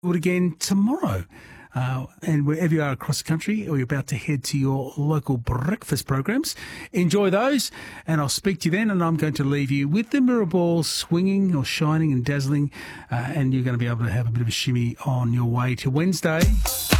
Do it again tomorrow. And wherever you are across the country or you're about to head to your local breakfast programs, enjoy those. And I'll speak to you then. And I'm going to leave you with the mirror ball swinging or shining and dazzling. And you're going to be able to have a bit of a shimmy on your way to Wednesday.